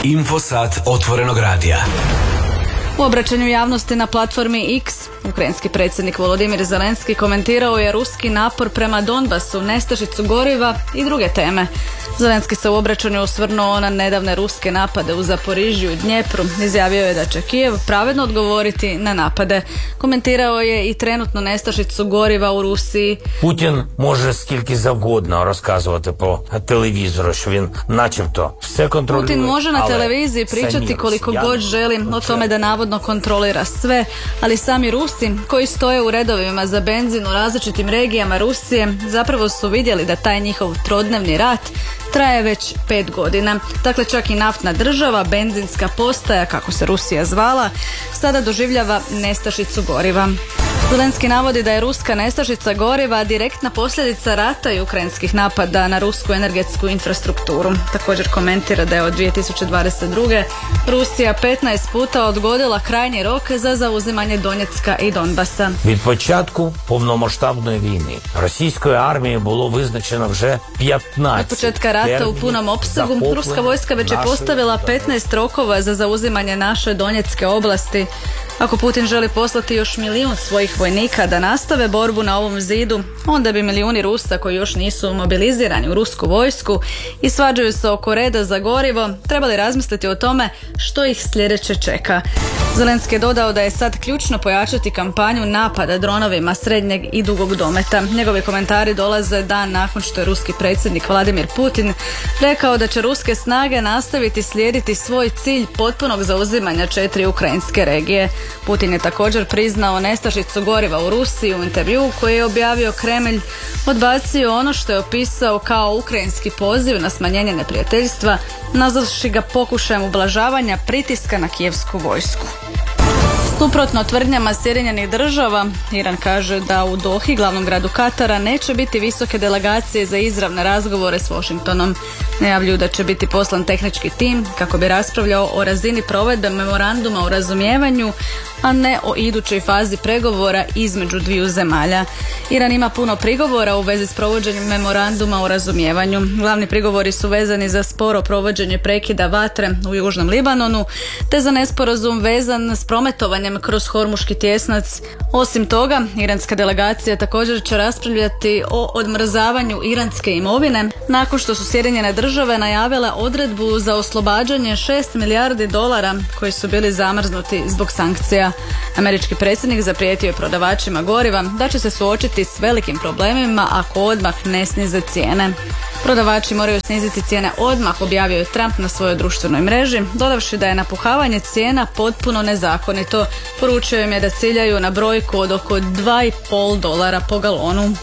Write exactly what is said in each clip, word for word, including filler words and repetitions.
Infosat otvorenog radija. U obraćanju javnosti na platformi X, ukrajinski predsjednik Volodimir Zelenski komentirao je ruski napor prema Donbasu, nestašicu goriva i druge teme. Zelenski se u obraćanju osvrnuo na nedavne ruske napade u Zaporižju i Dnjepru. Izjavio je da će Kijev pravedno odgovoriti na napade. Komentirao je i trenutnu nestašicu goriva u Rusiji. Putin može скільки завгодно розказувати по телевізору, що він начебто все контролює. Putin može na televiziji pričati koliko god želi o tome da navodno kontrolira sve, ali sami Rusi koji stoje u redovima za benzin u različitim regijama Rusije zapravo su vidjeli da taj njihov trodnevni rat traje već pet godina. Dakle, čak i naftna država, benzinska postaja, kako se Rusija zvala, sada doživljava nestašicu goriva. Zelenski navodi da je ruska nestašica goriva direktna posljedica rata i ukrajinskih napada na rusku energetsku infrastrukturu. Također komentira da je od dvije tisuće dvadeset druge. Rusija petnaest puta odgodila krajnji rok za zauzimanje Donjecka i Donbasa. Від початку повномасштабної війни російської армії було визначено вже п'ятнадцять. Od početka rata u punom opsegu ruska vojska već je postavila petnaest rokova za zauzimanje naše Donjecke oblasti. Ako Putin želi poslati još milijun svojih vojnika da nastave borbu na ovom zidu, onda bi milijuni Rusa koji još nisu mobilizirani u rusku vojsku i svađaju se oko reda za gorivo, trebali razmisliti o tome što ih sljedeće čeka. Zelenski je dodao da je sad ključno pojačati kampanju napada dronovima srednjeg i dugog dometa. Njegovi komentari dolaze dan nakon što je ruski predsjednik Vladimir Putin rekao da će ruske snage nastaviti slijediti svoj cilj potpunog zauzimanja četiri ukrajinske regije. Putin je također priznao nestašicu goriva u Rusiji u intervjuu koji je objavio Kremlj, odbacio ono što je opisao kao ukrajinski poziv na smanjenje neprijateljstva, nazvavši ga pokušajem ublažavanja pritiska na kijevsku vojsku. Suprotno tvrdnjama Sjedinjenih država, Iran kaže da u Dohi, glavnom gradu Katara, neće biti visoke delegacije za izravne razgovore s Washingtonom. Najavljuju da će biti poslan tehnički tim kako bi raspravljao o razini provedbe memoranduma o razumijevanju, a ne o idućoj fazi pregovora između dviju zemalja. Iran ima puno prigovora u vezi s provođenjem memoranduma o razumijevanju. Glavni prigovori su vezani za sporo provođenje prekida vatre u Južnom Libanonu, te za nesporazum vezan s prometovanjem kroz Hormuški tjesnac. Osim toga, iranska delegacija također će raspravljati o odmrzavanju iranske imovine nakon što su Sjedinjene države najavile odredbu za oslobađanje šest milijardi dolara koji su bili zamrznuti zbog sankcija. Američki predsjednik zaprijetio je prodavačima goriva da će se suočiti s velikim problemima ako odmah ne snize cijene. Prodavači moraju sniziti cijene odmah, objavio je Trump na svojoj društvenoj mreži, dodavši da je napuhavanje cijena potpuno nezakonito. Poručio im je da ciljaju na brojku od oko dva i pol dolara po galonu.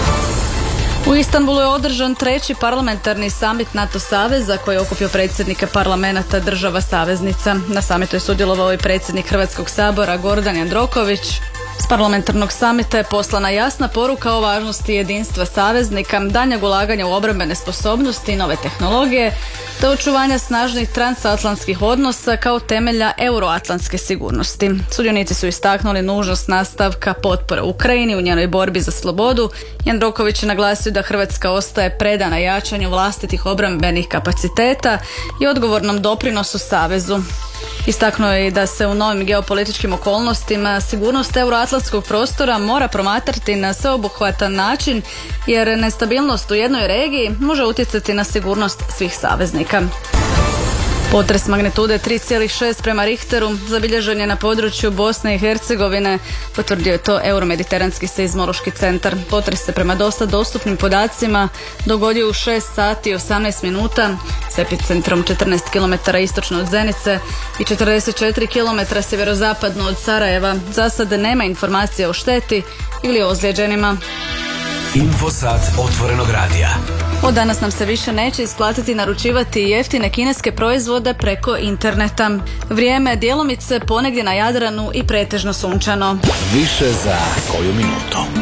U Istanbulu je održan treći parlamentarni samit NATO saveza koji je okupio predsjednike parlamenata država saveznica. Na samitu je sudjelovao i predsjednik Hrvatskog sabora Gordan Jandroković. S parlamentarnog samita je poslana jasna poruka o važnosti jedinstva saveznika, daljnjeg ulaganja u obrambene sposobnosti i nove tehnologije, te očuvanja snažnih transatlantskih odnosa kao temelja euroatlantske sigurnosti. Sudionici su istaknuli nužnost nastavka potpore Ukrajini u njenoj borbi za slobodu. Jandroković je naglasio da Hrvatska ostaje predana jačanju vlastitih obrambenih kapaciteta i odgovornom doprinosu savezu. Istaknuo je i da se u novim geopolitičkim okolnostima sigurnost euroatlantskog prostora mora promatrati na sveobuhvatan način, jer nestabilnost u jednoj regiji može utjecati na sigurnost svih saveznika. Potres magnitude tri zarez šest prema Richteru zabilježen je na području Bosne i Hercegovine, potvrdio je to Euromediteranski seizmološki centar. Potres se prema dosta dostupnim podacima dogodio u šest sati i osamnaest minuta s epicentrom četrnaest kilometara istočno od Zenice i četrdeset četiri kilometra sjeverozapadno od Sarajeva. Za sad nema informacija o šteti ili ozlijeđenima. Infosat otvorenog radija. Od danas nam se više neće isplatiti naručivati jeftine kineske proizvode preko interneta. Vrijeme djelomice ponegdje na Jadranu i pretežno sunčano. Više za koju minutu.